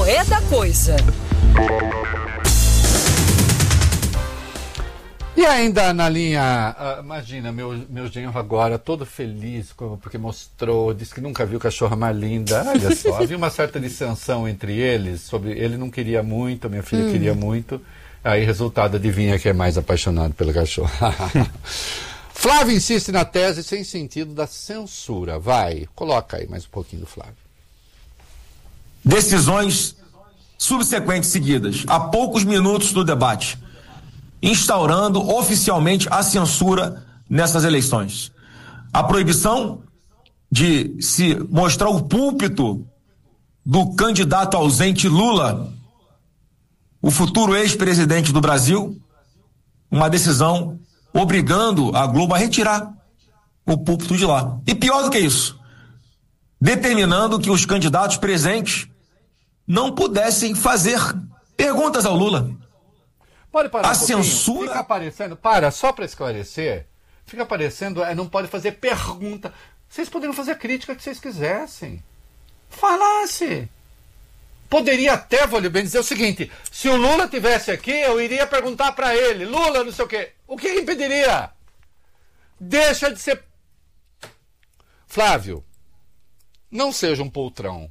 É da Coisa. E ainda na linha, imagina, meu genro agora todo feliz, porque mostrou, disse que nunca viu cachorra mais linda. Olha só, havia uma certa dissensão entre eles, ele não queria muito, a minha filha queria muito. Aí, resultado, adivinha que é mais apaixonado pelo cachorro. Flávio insiste na tese sem sentido da censura. Vai, coloca aí mais um pouquinho do Flávio. Decisões subsequentes seguidas, a poucos minutos do debate, instaurando oficialmente a censura nessas eleições. A proibição de se mostrar o púlpito do candidato ausente Lula, o futuro ex-presidente do Brasil, uma decisão obrigando a Globo a retirar o púlpito de lá. E pior do que isso, determinando que os candidatos presentes não pudessem fazer perguntas ao Lula. Pode parar a censura... Fica aparecendo, só para esclarecer, fica aparecendo, não pode fazer pergunta. Vocês poderiam fazer a crítica que vocês quisessem. Falasse. Poderia até, vou lhe bem dizer o seguinte, se o Lula tivesse aqui, eu iria perguntar para ele, Lula, não sei o quê. O que impediria? Deixa de ser... Flávio, não seja um poltrão.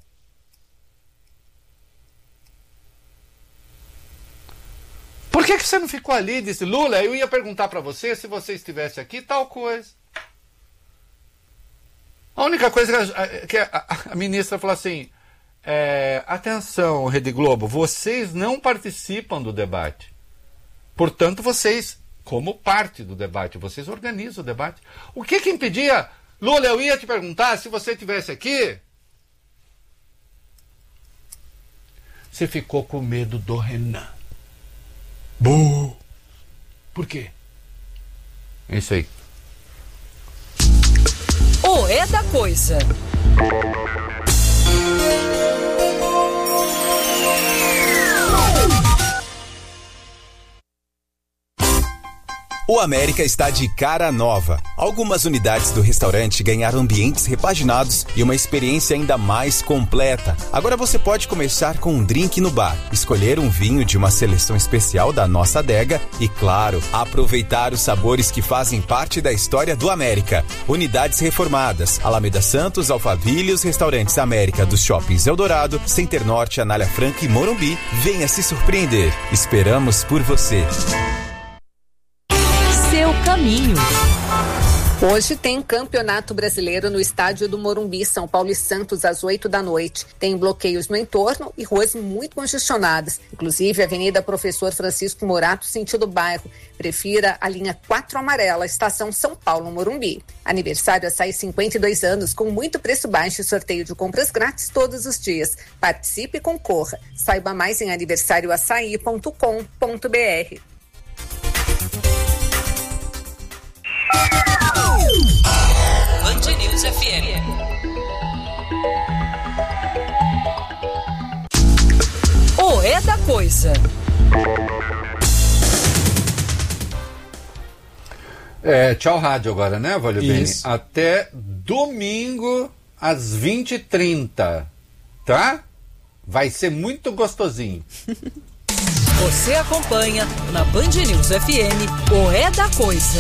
Por que você não ficou ali e disse, Lula, eu ia perguntar para você se você estivesse aqui, tal coisa. A única coisa que a ministra falou assim, atenção, Rede Globo, vocês não participam do debate. Portanto, vocês, como parte do debate, vocês organizam o debate. O que impedia? Lula, eu ia te perguntar se você estivesse aqui. Você ficou com medo do Renan. Bom. Por quê? É isso aí. É da Coisa. O América está de cara nova. Algumas unidades do restaurante ganharam ambientes repaginados e uma experiência ainda mais completa. Agora você pode começar com um drink no bar, escolher um vinho de uma seleção especial da nossa adega e, claro, aproveitar os sabores que fazem parte da história do América. Unidades reformadas, Alameda Santos, Alphaville, os restaurantes América dos shoppings Eldorado, Center Norte, Anália Franca e Morumbi. Venha se surpreender. Esperamos por você. Seu caminho. Hoje tem Campeonato Brasileiro no estádio do Morumbi, São Paulo e Santos, às 8h. Tem bloqueios no entorno e ruas muito congestionadas. Inclusive, a Avenida Professor Francisco Morato, sentido bairro. Prefira a linha 4 amarela, estação São Paulo, Morumbi. Aniversário Açaí 52 anos, com muito preço baixo e sorteio de compras grátis todos os dias. Participe e concorra. Saiba mais em aniversarioaçaí.com.br. Band News FM. É da Coisa. Tchau rádio agora, né, Valeu Bene? Até domingo às 20h30, tá? Vai ser muito gostosinho. Você acompanha na Band News FM É da Coisa.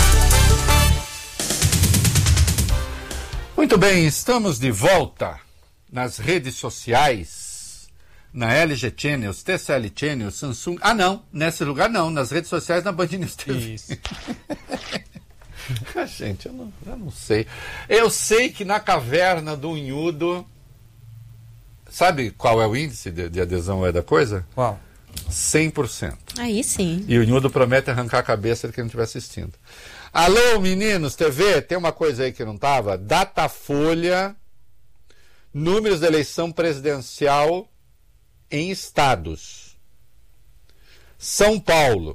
Muito bem, estamos de volta nas redes sociais, na LG Channels, TCL Channels, Samsung... não, nesse lugar não, nas redes sociais na Band News TV. Isso. Gente, eu não sei. Eu sei que na caverna do Unhudo, sabe qual é o índice de adesão É da Coisa? Qual? 100%. Aí sim. E o Unhudo promete arrancar a cabeça de quem não estiver assistindo. Alô, meninos, TV, tem uma coisa aí que não estava? Datafolha, números da eleição presidencial em estados. São Paulo,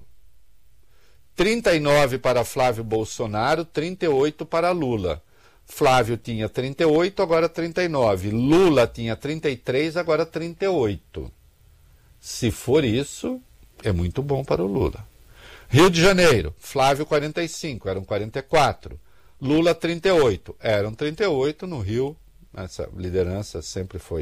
39 para Flávio Bolsonaro, 38 para Lula. Flávio tinha 38, agora 39. Lula tinha 33, agora 38. Se for isso, é muito bom para o Lula. Rio de Janeiro, Flávio 45, eram 44. Lula 38, eram 38. No Rio, essa liderança sempre foi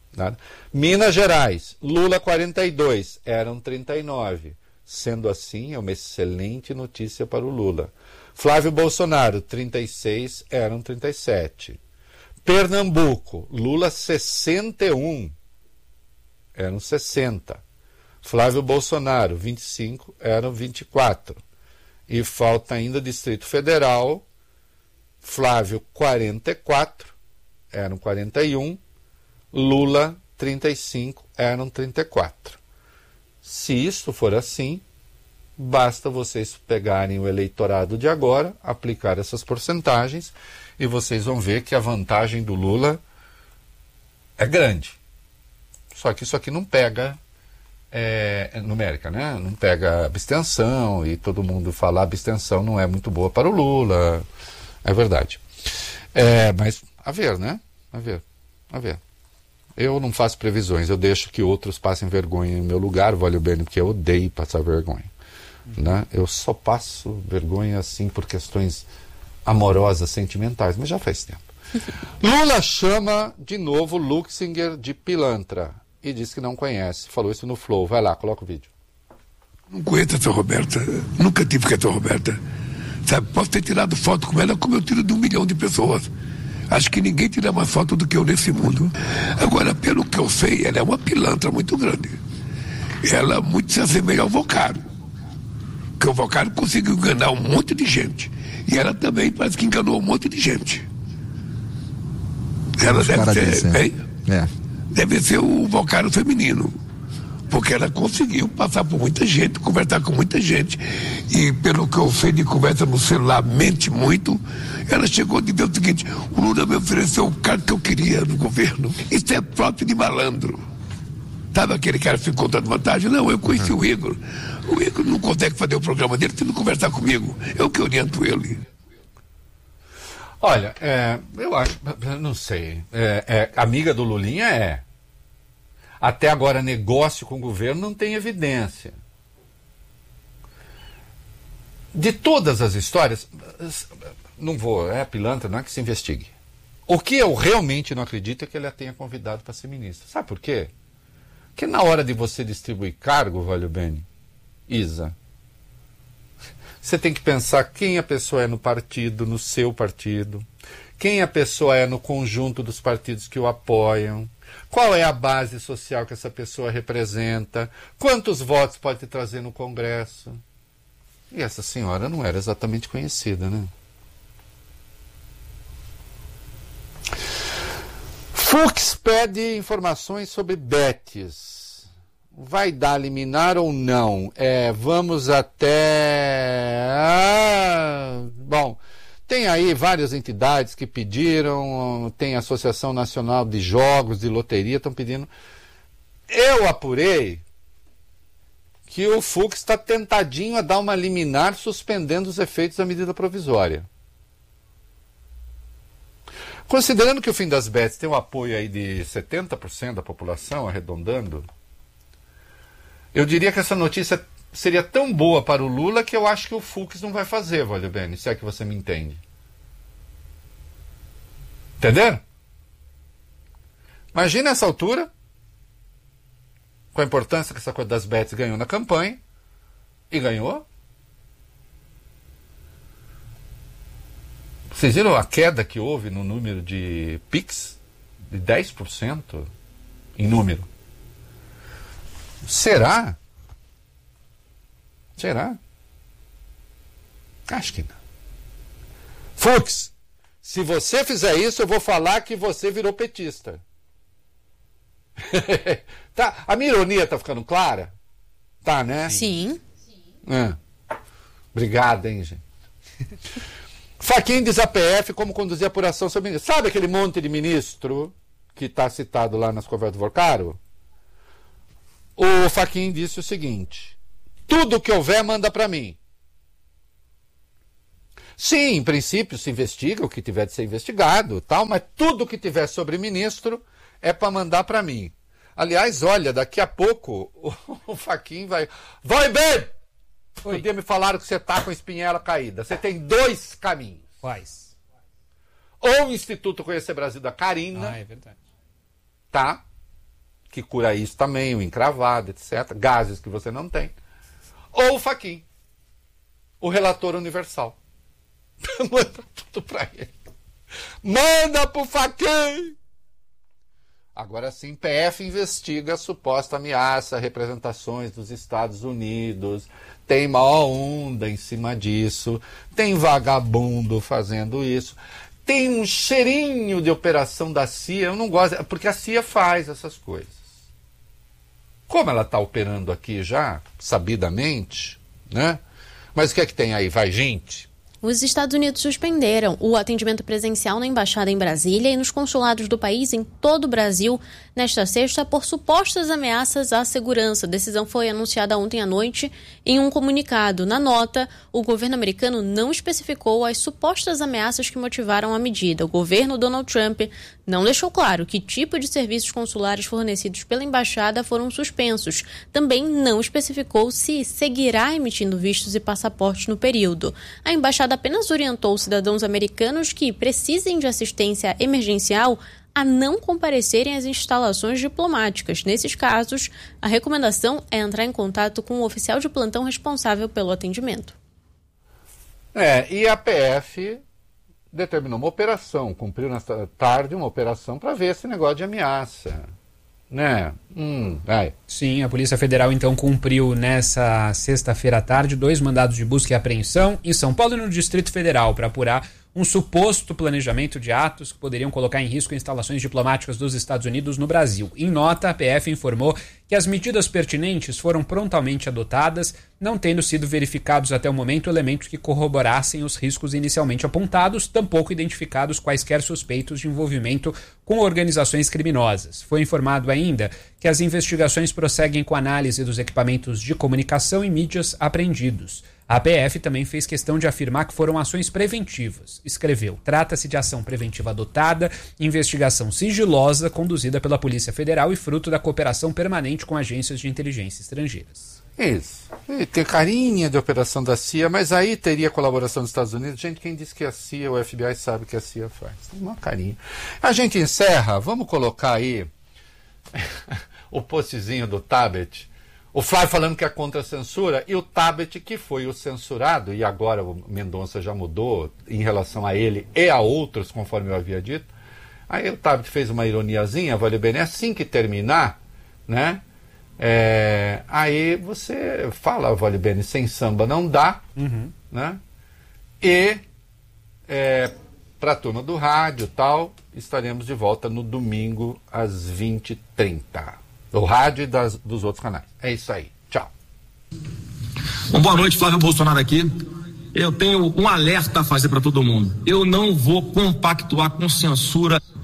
Nada. Minas Gerais, Lula 42, eram 39. Sendo assim, é uma excelente notícia para o Lula. Flávio Bolsonaro, 36, eram 37. Pernambuco, Lula 61, eram 60. Flávio Bolsonaro, 25, eram 24. E falta ainda Distrito Federal, Flávio 44, eram 41. Lula 35, eram 34. Se isso for assim, basta vocês pegarem o eleitorado de agora, aplicar essas porcentagens, e vocês vão ver que a vantagem do Lula é grande. Só que isso aqui não pega numérica, né? Não pega abstenção, e todo mundo fala abstenção não é muito boa para o Lula. É verdade. Mas a ver, né? A ver. Eu não faço previsões, eu deixo que outros passem vergonha em meu lugar, valeu bem, porque eu odeio passar vergonha. Né? Eu só passo vergonha assim por questões amorosas, sentimentais, mas já faz tempo. Lula chama de novo Luxinger de pilantra e diz que não conhece. Falou isso no Flow. Vai lá, coloca o vídeo. Não conheço essa Roberta, nunca tive com essa Roberta. Sabe, posso ter tirado foto com ela como eu tiro de 1 milhão de pessoas. Acho que ninguém tira mais foto do que eu nesse mundo. Agora, pelo que eu sei, ela é uma pilantra muito grande. Ela muito se assemelha ao Vocário. Porque o Vocário conseguiu enganar um monte de gente. E ela também parece que enganou um monte de gente. Ela deve ser, deve ser o Vocário feminino. Porque ela conseguiu passar por muita gente, conversar com muita gente. E pelo que eu sei de conversa no celular, mente muito. Ela chegou de ver o seguinte: o Lula me ofereceu o cargo que eu queria no governo. Isso é próprio de malandro. Sabe aquele cara que ficou dando vantagem? Não, eu conheci o Igor. O Igor não consegue fazer o programa dele, tem que conversar comigo. Eu que oriento ele. Olha, eu acho, não sei. Amiga do Lulinha é. Até agora, negócio com o governo não tem evidência. De todas as histórias, não vou, pilantra, não é que se investigue. O que eu realmente não acredito é que ele a tenha convidado para ser ministro. Sabe por quê? Porque na hora de você distribuir cargo, valeu bem, Isa, você tem que pensar quem a pessoa é no partido, no seu partido, quem a pessoa é no conjunto dos partidos que o apoiam, qual é a base social que essa pessoa representa, quantos votos pode trazer no Congresso. E essa senhora não era exatamente conhecida, né? Fux pede informações sobre Betis. Vai dar liminar ou não? Vamos até... Bom, tem aí várias entidades que pediram, tem a Associação Nacional de Jogos, de Loteria, estão pedindo. Eu apurei que o Fux está tentadinho a dar uma liminar suspendendo os efeitos da medida provisória. Considerando que o fim das bets tem um apoio aí de 70% da população, arredondando, eu diria que essa notícia seria tão boa para o Lula que eu acho que o Fux não vai fazer, valeu bem, se é que você me entende. Entenderam? Imagina essa altura, com a importância que essa coisa das bets ganhou na campanha, e ganhou. Vocês viram a queda que houve no número de PIX? De 10% em número. Será? Será? Acho que não. Fux, se você fizer isso, eu vou falar que você virou petista. Tá? A minha ironia tá ficando clara? Tá, né? Sim. Obrigado, hein, gente. Fachin diz à PF como conduzir a apuração sobre ministro. Sabe aquele monte de ministro que está citado lá nas conversas do Vocário? O Fachin disse o seguinte: tudo que houver, manda para mim. Sim, em princípio se investiga o que tiver de ser investigado, tal, mas tudo que tiver sobre ministro é para mandar para mim. Aliás, olha, daqui a pouco o Fachin vai bem! Um dia me falaram que você está com a espinhela caída. Você tem 2 caminhos. Quais? Ou o Instituto Conhecer Brasil da Karina. É verdade. Tá? que cura isso também, o encravado, etc. Gases que você não tem. Ou o Fachin, o relator universal. Manda tudo para ele. Manda pro Fachin! Agora sim, PF investiga a suposta ameaça a representações dos Estados Unidos. Tem maior onda em cima disso. Tem vagabundo fazendo isso. Tem um cheirinho de operação da CIA. Eu não gosto, porque a CIA faz essas coisas. Como ela está operando aqui já, sabidamente, né? Mas o que é que tem aí? Vai gente? Os Estados Unidos suspenderam o atendimento presencial na embaixada em Brasília e nos consulados do país em todo o Brasil nesta sexta por supostas ameaças à segurança. A decisão foi anunciada ontem à noite em um comunicado. Na nota, o governo americano não especificou as supostas ameaças que motivaram a medida. O governo Donald Trump não deixou claro que tipo de serviços consulares fornecidos pela embaixada foram suspensos. Também não especificou se seguirá emitindo vistos e passaportes no período. A embaixada apenas orientou os cidadãos americanos que precisem de assistência emergencial a não comparecerem às instalações diplomáticas. Nesses casos, a recomendação é entrar em contato com o oficial de plantão responsável pelo atendimento. E a PF determinou uma operação, cumpriu nesta tarde uma operação para ver esse negócio de ameaça. Né? Vai. Sim, a Polícia Federal então cumpriu nessa sexta-feira à tarde 2 mandados de busca e apreensão em São Paulo e no Distrito Federal para apurar um suposto planejamento de atos que poderiam colocar em risco instalações diplomáticas dos Estados Unidos no Brasil. Em nota, a PF informou que as medidas pertinentes foram prontamente adotadas, não tendo sido verificados até o momento elementos que corroborassem os riscos inicialmente apontados, tampouco identificados quaisquer suspeitos de envolvimento com organizações criminosas. Foi informado ainda que as investigações prosseguem com a análise dos equipamentos de comunicação e mídias apreendidos. A PF também fez questão de afirmar que foram ações preventivas. Escreveu: trata-se de ação preventiva adotada, investigação sigilosa conduzida pela Polícia Federal e fruto da cooperação permanente com agências de inteligência estrangeiras. Isso. E tem carinha de operação da CIA, mas aí teria colaboração dos Estados Unidos. Gente, quem disse que a CIA, o FBI sabe que a CIA faz. Tem uma carinha. A gente encerra, vamos colocar aí o postzinho do Tabet. O Flávio falando que é contra a censura e o Tabet, que foi o censurado, e agora o Mendonça já mudou em relação a ele e a outros, conforme eu havia dito. Aí o Tabet fez uma ironiazinha, vale bem, assim que terminar, né? Aí você fala, vale bem, sem samba não dá, né? E para a turma do rádio e tal, estaremos de volta no domingo às 20h30. Do rádio e dos outros canais. É isso aí. Tchau. Boa noite, Flávio Bolsonaro aqui. Eu tenho um alerta a fazer para todo mundo. Eu não vou compactuar com censura